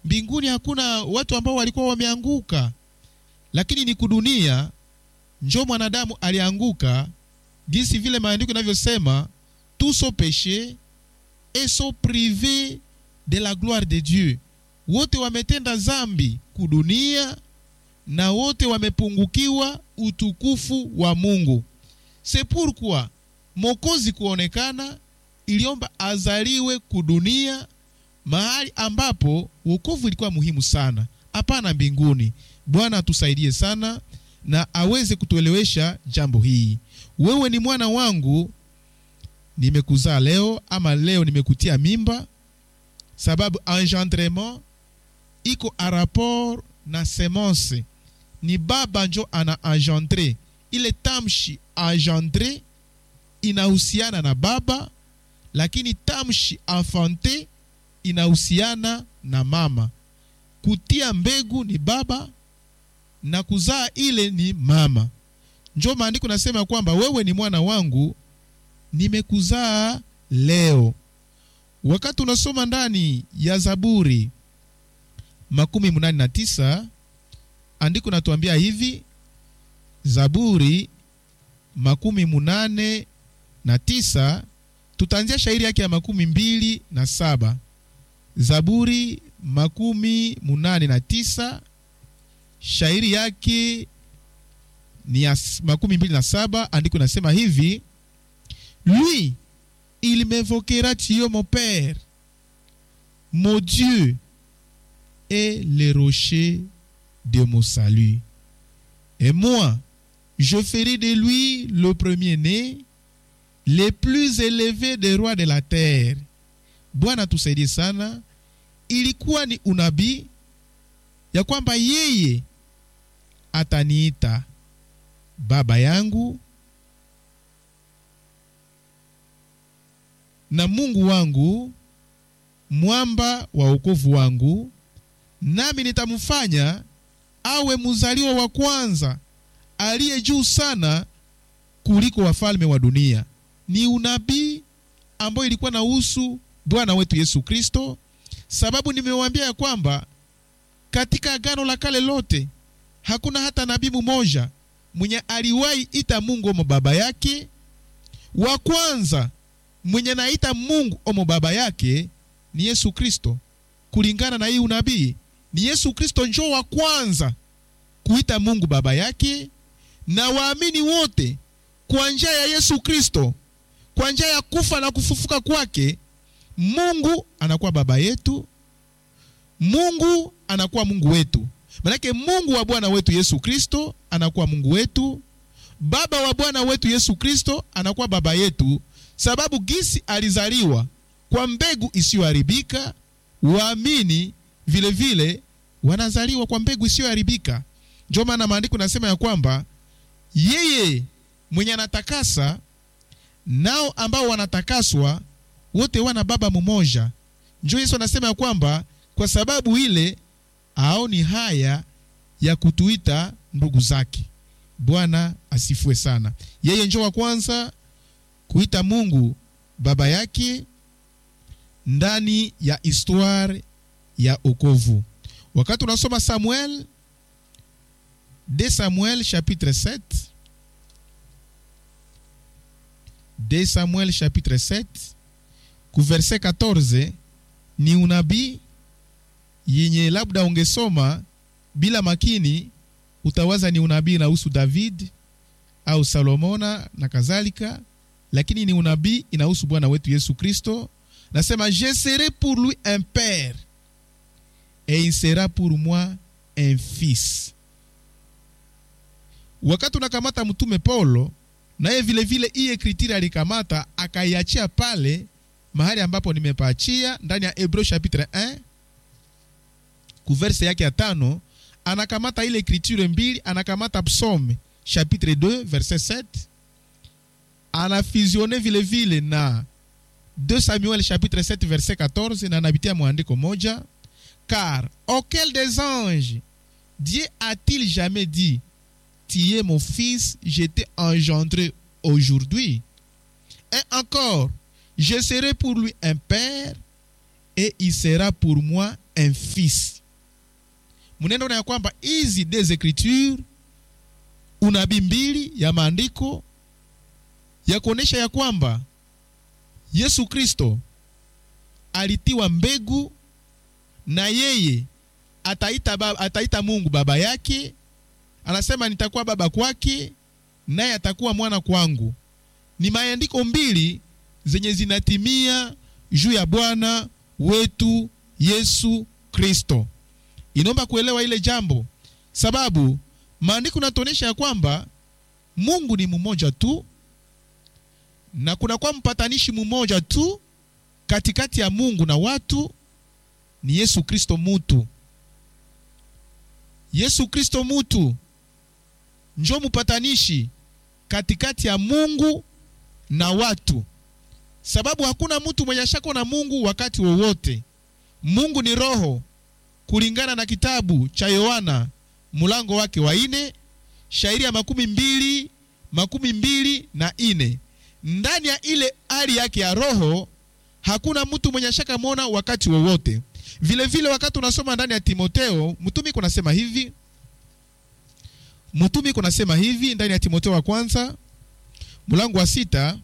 Mbinguni hakuna watu ambao walikuwa wameanguka, lakini ni kudunia njo mwanadamu alianguka, jinsi vile maandiko yanavyosema, tous sont péchés et sont privés de la gloire de Dieu. Wote wametenda zambi kudunia na wote wamepungukiwa utukufu wa Mungu. C'est pourquoi Mwokozi kuonekana iliomba azaliwe kudunia, mahali ambapo wokovu ilikuwa muhimu sana, hapana mbinguni. Bwana atusaidie sana na aweze kutuelewesha jambo hii. Wewe ni mwana wangu, nimekuzaa leo, ama leo nimekutia mimba, sababu engendrement iko a rapport na semence. Ni baba njo ana engendre. Ile tamshi engendre inahusiana na baba, lakini tamshi enfante inahusiana na mama. Kutia mbegu ni baba na kuzaa ile ni mama. Njo maandiko nasema kwamba wewe ni mwana wangu, nimekuzaa leo. Wakati unasoma ndani ya Zaburi 89, andiko natuambia hivi, Zaburi 89, tutaanzia shairi yake ya 27. Zaburi 89, shairi yake ni ya 27, andiko nasema hivi: Lui, il m'évoquera Dieu mon Père, mon Dieu est le rocher de mon salut. Et moi, je ferai de lui le premier-né, le plus élevé des rois de la terre. Bwana tusaidie sana. Ilikuwa ni unabii ya kwamba yeye ataniita baba yangu na Mungu wangu, mwamba wa wokovu wangu, nami nitamfanya awe mzaliwa wa kwanza aliye juu sana kuliko wafalme wa dunia. Ni unabii ambao ilikuwa nahusu Bwana wetu Yesu Kristo, sababu nimewaambia ya kwamba katika agano la kale lote hakuna hata nabii mmoja mwenye aliwahi ita Mungu omo baba yake. Wa kwanza mwenye naita Mungu omo baba yake ni Yesu Kristo. Kulingana na hii unabii, ni Yesu Kristo njo wa kwanza kuita Mungu baba yake, na waamini wote kwa njia ya Yesu Kristo, kwa njia ya kufa na kufufuka kwake, Mungu anakuwa baba yetu, Mungu anakuwa Mungu wetu. Manake Mungu wa Bwana wetu Yesu Kristo anakuwa Mungu wetu, baba wa Bwana wetu Yesu Kristo anakuwa baba yetu, sababu gisi alizaliwa kwa mbegu isiyoharibika, waamini vile vile wanazaliwa kwa mbegu isiyoharibika. Ndio maana maandiko nasema ya kwamba yeye mwenye anatakasa nao ambao wanatakaswa wote wana baba mmoja. Ndio Yesu anasema ya kwamba kwa sababu ile haoni haya ya kutuita ndugu zake. Bwana asifue sana. Yeye ndio wa kwanza kuita Mungu baba yake ndani ya histoire ya okovu. Wakati unasoma Samuel, de Samuel chapitre 7, de Samuel chapitre 7 ku verset 14, ni unabii yenye labda ungesoma bila makini utawaza ni unabii na uhusu David au Salomona na kadhalika, lakini ni unabii inahusu Bwana wetu Yesu Kristo. Nasema je serai pour lui un père et il sera pour moi un fils. Wakati unakamata mtume Paulo, naye vile vile hii ekritiri alikamata akaiachia pale mahali ambapo nimepaachia ndani ya Hebreu chapitre 1 ku verse yake ya 5, anakamata ile ekritiri mbili, anakamata Psaume chapitre 2 verset 7, anafusionne vile vile na 2 Samuel chapitre 7 verset 14, na anabitia mwandiko moja: car auquel des anges Dieu a-t-il jamais dit, tu es mon fils, je t'ai engendré aujourd'hui? Et encore, je serai pour lui un père et il sera pour moi un fils. Munenda ya kwamba hizi des écritures unabii mbili ya maandiko ya kuonesha ya kwamba Yesu Kristo alitiwa mbegu na yeye ataita Mungu baba yake. Anasema nitakuwa baba kwake naye atakuwa mwana kwangu. Ni maandiko mbili zenye zinatimia juu ya Bwana wetu Yesu Kristo. Inomba kuelewa ile jambo, sababu maandiko yanatuonesha ya kwamba Mungu ni mmoja tu na kuna kwa mpatanishi mmoja tu katikati ya Mungu na watu, ni Yesu Kristo mutu. Yesu Kristo mutu njo mpatanishi katikati ya Mungu na watu, sababu hakuna mtu mwenye shako na Mungu wakati wowote. Mungu ni roho, kulingana na kitabu cha Yohana mulango wake wa 4 shairi ya 22:4. Ndani ya ile hali yake ya roho hakuna mtu mwenye shaka muona wakati wowote. Vile vile wakati unasoma ndani ya Timotheo, mtumi kunasema hivi ndani ya Timotheo wa kwanza mulango wa 6,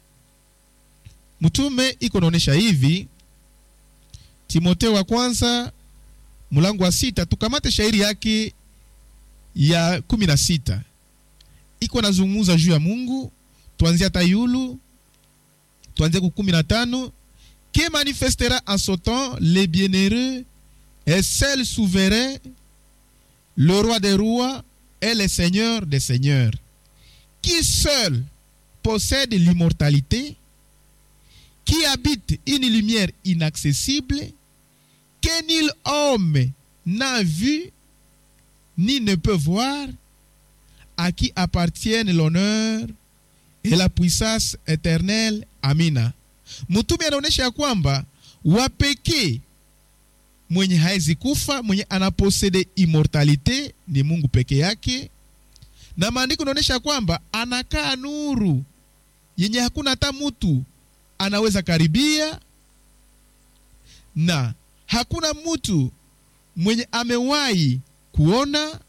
mtume iko naonesha hivi. Timotheo wa kwanza mulango wa 6, tukamate shairi yake ya 16. Iko nazungumza juu ya Mungu, tuanzia tayulu, tuanzia ku 15. Qui manifestera en son temps les bienheureux et seul souverain, le roi des rois et le seigneur des seigneurs, qui seul possède l'immortalité, qui habite une lumière inaccessible, que nul homme n'a vu ni ne peut voir, à qui appartiennent l'honneur et la puissance éternelle. Amina. Mtume anaonesha ya kwamba wapekee mwenye haizi kufa, mwenye anaposede immortalite ni Mungu peke yake. Na maandiko yanaonesha kwamba anakaa nuru yenye hakuna hata mtu anaweza karibia, na hakuna mtu mwenye amewahi kuona.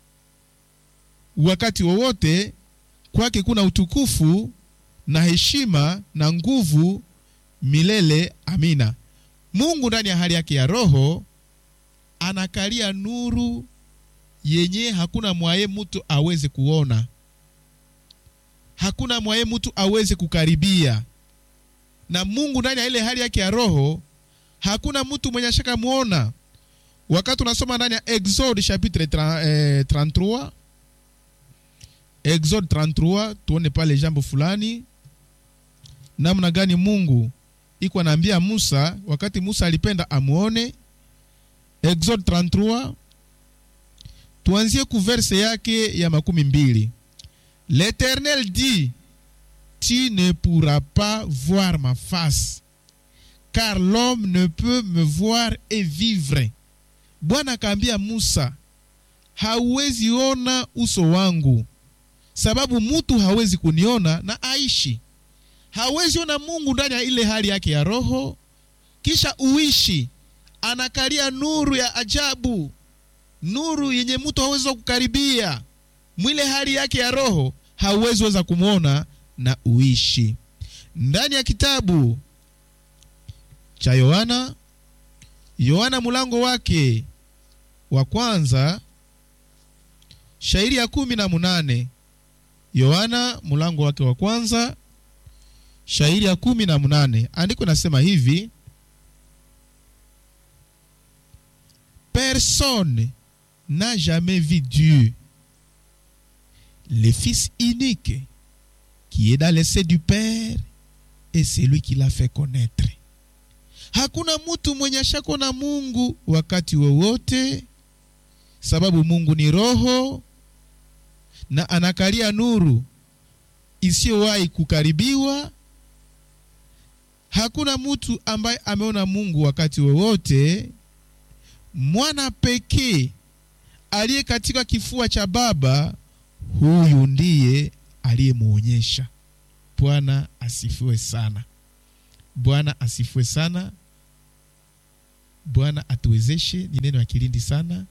Wakati wowote kwake kuna utukufu na heshima na nguvu milele. Amina. Mungu ndani ya hali yake ya roho anakalia nuru yenye hakuna mwaye mtu aweze kuona, hakuna mwaye mtu aweze kukaribia. Na Mungu ndani ya ile hali yake ya roho hakuna mtu mwenye shaka muona. Wakati unasoma ndani ya Exode chapitre 33, Exode 33, tuone pale jambo fulani namna gani Mungu iko anaambia Musa wakati Musa alipenda amuone. Exode 33, tuanzie ku verse yake ya 12. L'Éternel dit, tu ne pourras pas voir ma face, car l'homme ne peut me voir et vivre. Bwana akaambia Musa, hauwezi ona uso wangu, sababu mtu hawezi kuniona na aishi. Hawezi ona Mungu ndani ya ile hali yake ya roho kisha uishi. Anakalia nuru ya ajabu, nuru yenye mtu hawezi kukaribia. Mwile hali yake ya roho hawezi weza kumuona na uishi. Ndani ya kitabu cha Yohana mulango wake wa kwanza shairi ya 18. Yohana mulango wake wa kwanza shairi ya 18. Andiko nasema hivi: Personne n'a jamais vu Dieu, le Fils unique qui est dans le sein du Père et c'est lui qui l'a fait connaître. Hakuna mtu mwenye shako na Mungu wakati wowote, sababu Mungu ni roho na anakalia nuru isiyowahi kukaribiwa. Hakuna mtu ambaye ameona Mungu wakati wowote. Mwana pekee aliye katika kifua cha Baba, huyu ndiye aliyemuonyesha. Bwana asifiwe sana. Bwana asifiwe sana. Bwana atuwezeshe. Ni neno ya kilindi sana.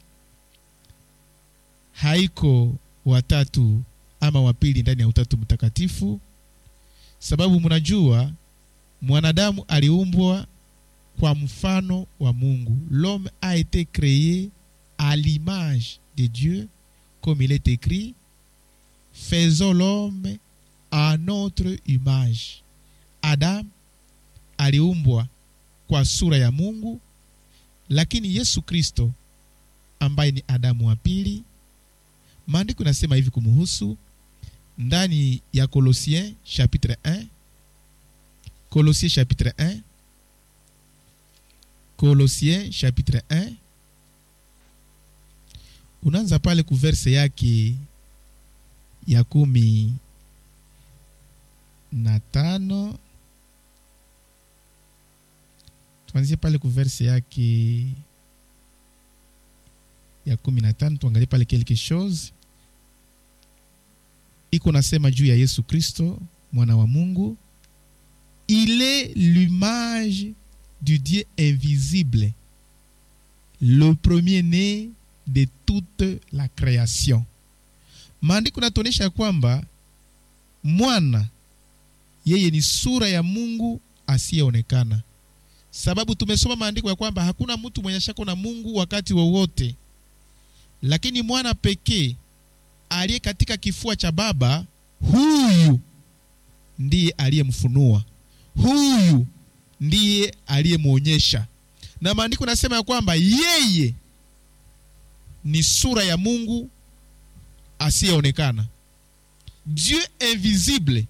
Haiko watatu ama wapili ndani ya Utatu Mtakatifu, sababu mnajua mwanadamu aliumbwa kwa mfano wa Mungu. L'homme a été créé à l'image de Dieu, comme il est écrit, faisons l'homme à notre image. Adam aliumbwa kwa sura ya Mungu, lakini Yesu Kristo ambaye ni Adamu wa pili, maandiko nasema hivi kumuhusu ndani ya Colossiens chapitre 1. Colossiens chapitre 1. Colossiens chapitre 1. Unaanza pale ku verse yake ya 15. Tuanzie pale ku verse yake ya 15, tuangalie pale quelque chose. Iko nasema juu ya Yesu Kristo, mwana wa Mungu. Il est l'image du Dieu invisible, le premier-né de toute la création. Maandiko yanatuonyesha kwamba mwana yeye ni sura ya Mungu asiyeonekana. Sababu tumesoma maandiko ya kwamba hakuna mtu mwenye shako na Mungu wakati wowote. Lakini mwana pekee aliye katika kifua cha Baba, huyu ndiye aliyemfunua. Huyu ndiye aliyemuonyesha. Na maandiko nasema ya kwamba yeye ni sura ya Mungu asiyeonekana. Dieu invisible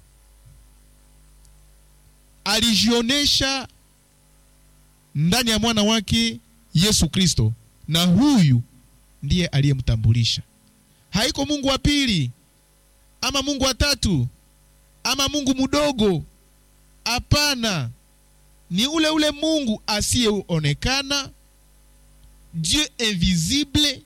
alijionesha ndani ya mwana wake Yesu Kristo, na huyu ndiye aliyemtambulisha. Haiko Mungu wa pili ama Mungu wa tatu ama Mungu mdogo. Hapana, ni ule Mungu asiyeonekana, Dieu invisible.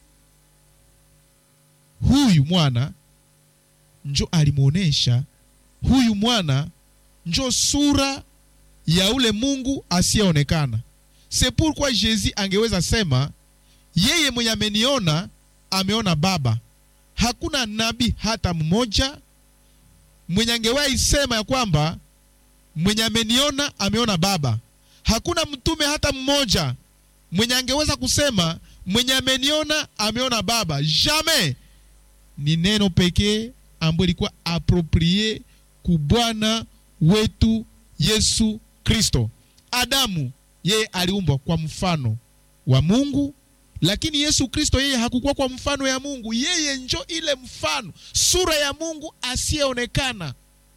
Huyu mwana njo alimuonesha. Huyu mwana njo sura ya ule Mungu asiyeonekana. C'est pourquoi Jésus angeweza sema, yeye mwenye ameniona ameona Baba. Hakuna nabii hata mmoja mwenye angewahi sema ya kwamba mwenye ameniona ameona Baba. Hakuna mtume hata mmoja mwenye angeweza kusema mwenye ameniona ameona Baba. Jamais. Ni neno pekee ambalo lilikuwa approprié ku Bwana wetu Yesu Kristo. Adamu yeye aliumbwa kwa mfano wa Mungu, lakini Yesu Kristo yeye hakukuwa kwa mfano ya Mungu. Yeye njo ile mfano, sura ya Mungu asiyeonekana.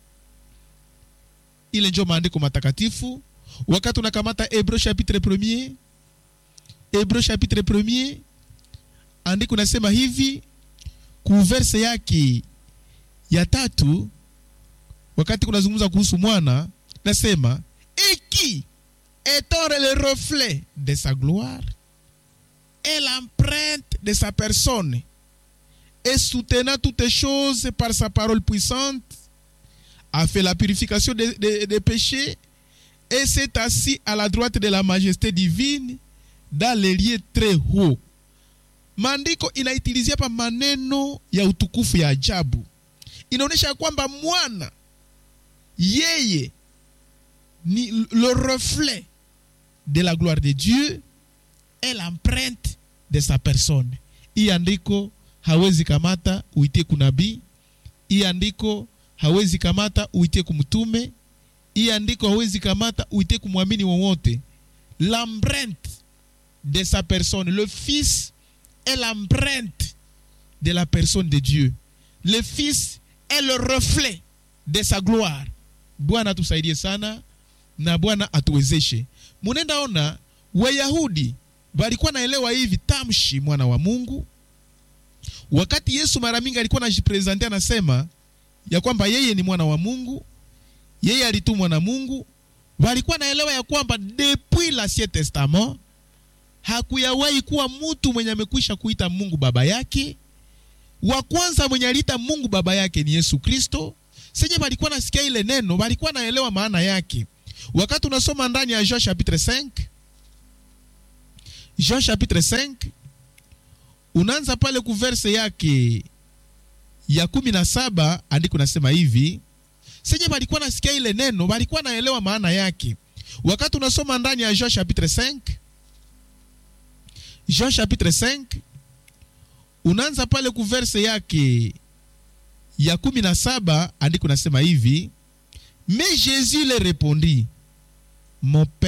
Ile njo maandiko matakatifu. Wakati unakamata Hébreux chapitre 1, Hébreux chapitre 1, andiko nasema hivi ku verse yake ya 3, wakati kunazungumza kuhusu mwana, nasema et qui étant le reflet de sa gloire et l'empreinte de sa personne, et soutenant toutes choses par sa parole puissante, a fait la purification des péchés, et s'est assis à la droite de la majesté divine dans les lieux très hauts. Maandiko inaitilizia pa maneno ya utukufu ya ajabu. Inaonyesha kwamba mwana yeye ni le reflet de la gloire de Dieu et l'empreinte de sa personne. Hii andiko hawezi kamata uitie kunabii. Hii andiko hawezi kamata uitie kumtume. Hii andiko hawezi kamata uitie kumwamini wowote. L'empreinte de sa personne, le Fils est l'empreinte de la personne de Dieu. Le Fils est le reflet de sa gloire. Bwana tusaidie sana na Bwana atuwezeshe. Munenda ona Wayahudi walikuwa naelewa hivi tamshi mwana wa Mungu. Wakati Yesu mara mingi alikuwa anajipresenter anasema ya kwamba yeye ni mwana wa Mungu, yeye alitumwa na Mungu, walikuwa naelewa ya kwamba depuis l'Ancien Testament hakuyawahi kuwa mtu mwenye amekwisha kuita Mungu baba yake. Wa kwanza mwenye aliita Mungu baba yake ni Yesu Kristo. Senye walikuwa nasikia ile neno, walikuwa naelewa maana yake. Wakati unasoma ndani ya Jean chapitre 5, Jean chapitre 5 unaanza pale ku verse yake ya 17, andiko nasema hivi. Senye walikuwa nasikia ile neno, walikuwa naelewa maana yake. Wakati unasoma ndani ya Jean chapitre 5, Jean chapitre 5 unaanza pale ku verse yake ya 17, andiko nasema hivi. Mais Jésus leur répondit, mon père